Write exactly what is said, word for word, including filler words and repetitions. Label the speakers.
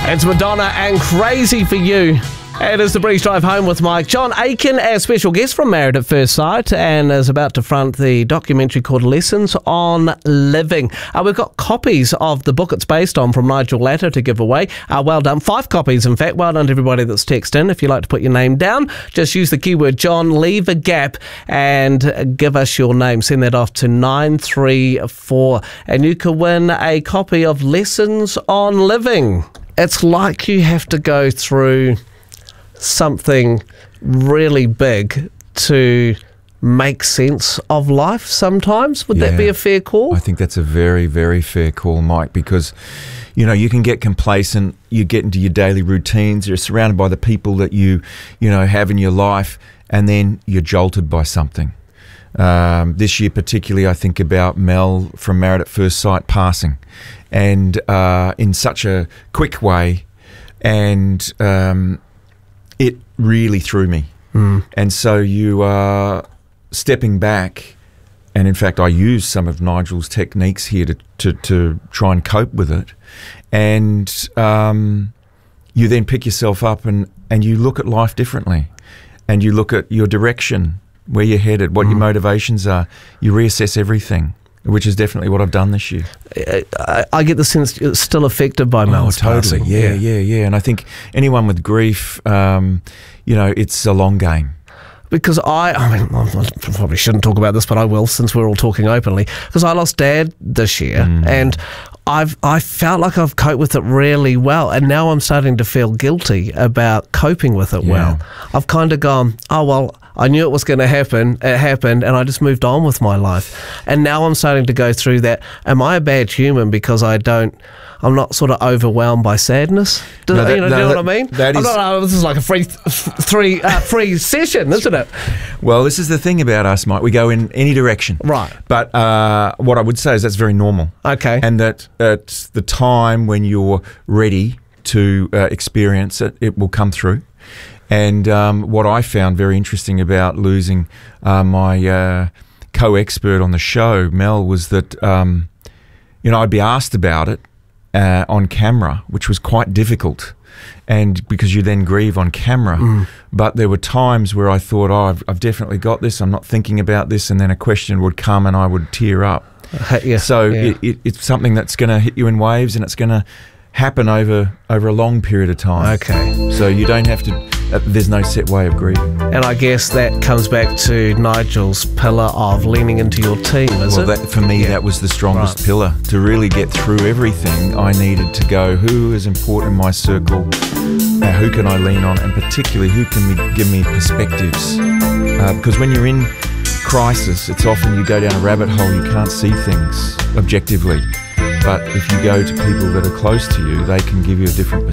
Speaker 1: It's Madonna and Crazy for You. It is the Breeze Drive Home with Mike. John Aiken, our special guest from Married at First Sight, and is about to front the documentary called Lessons on Living. Uh, we've got copies of the book it's based on from Nigel Latta to give away. Uh, well done. Five copies, in fact. Well done to everybody that's texted in. If you'd like to put your name down, just use the keyword John, leave a gap, and give us your name. Send that off to nine three four, and you can win a copy of Lessons on Living. It's like you have to go through something really big to make sense of life sometimes. Would
Speaker 2: Yeah.
Speaker 1: that be a fair call?
Speaker 2: I think that's a very, very fair call, Mike, because, you know, you can get complacent, you get into your daily routines, you're surrounded by the people that you, you know, have in your life, and then you're jolted by something. Um, this year particularly, I think about Mel from Married at First Sight passing, and uh, in such a quick way, and um, it really threw me. Mm. And so you are stepping back, and in fact I use some of Nigel's techniques here to, to, to try and cope with it, and um, you then pick yourself up and, and you look at life differently, and you look at your direction, where you're headed, what mm. your motivations are. You reassess everything, which is definitely what I've done this year.
Speaker 1: I, I get the sense it's still affected by Mel's
Speaker 2: Oh, totally.
Speaker 1: passing.
Speaker 2: Yeah, yeah, yeah. And I think anyone with grief, um, you know, it's a long game.
Speaker 1: Because I, I mean, I probably shouldn't talk about this, but I will, since we're all talking openly. Because I lost Dad this year, mm. and I've I felt like I've coped with it really well, and now I'm starting to feel guilty about coping with it
Speaker 2: yeah.
Speaker 1: well. I've kind of gone, oh well, I knew it was going to happen. It happened, and I just moved on with my life. And now I'm starting to go through that. Am I a bad human because I don't? I'm not sort of overwhelmed by sadness. Do,
Speaker 2: no, that,
Speaker 1: you know,
Speaker 2: no,
Speaker 1: do you know
Speaker 2: that,
Speaker 1: what I mean?
Speaker 2: That
Speaker 1: I'm
Speaker 2: is,
Speaker 1: not, uh, this is like a free, three, uh, free session, isn't it?
Speaker 2: Well, this is the thing about us, Mike. We go in any direction,
Speaker 1: right?
Speaker 2: But uh, what I would say is that's very normal.
Speaker 1: Okay,
Speaker 2: and that at the time when you're ready to uh, experience it, it will come through. And um, what I found very interesting about losing uh, my uh, co-expert on the show, Mel, was that um, you know I'd be asked about it uh, on camera, which was quite difficult, and because you then grieve on camera. Mm. But there were times where I thought, oh, I've, I've definitely got this. I'm not thinking about this, and then a question would come, and I would tear up.
Speaker 1: Uh, yeah,
Speaker 2: so
Speaker 1: yeah.
Speaker 2: It, it, it's something that's going to hit you in waves, and it's going to happen over over a long period of time.
Speaker 1: Okay.
Speaker 2: So you don't have to. Uh, there's no set way of grieving.
Speaker 1: And I guess that comes back to Nigel's pillar of leaning into your team, is
Speaker 2: well,
Speaker 1: it?
Speaker 2: That, for me, yeah. that was the strongest right. pillar. To really get through everything, I needed to go, who is important in my circle? Uh, who can I lean on? And particularly, who can me, give me perspectives? Uh, because when you're in crisis, it's often you go down a rabbit hole, you can't see things objectively. But if you go to people that are close to you, they can give you a different perspective.